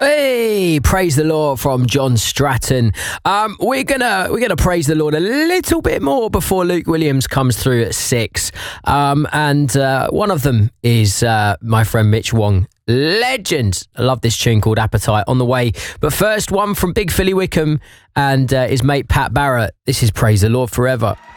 Hey, praise the Lord from John Stratton. We're gonna praise the Lord a little bit more before Luke Williams comes through at 6. And one of them is my friend Mitch Wong. Legend. I love this tune called Appetite on the way. But first, one from Big Philly Wickham and his mate Pat Barrett. This is Praise the Lord Forever.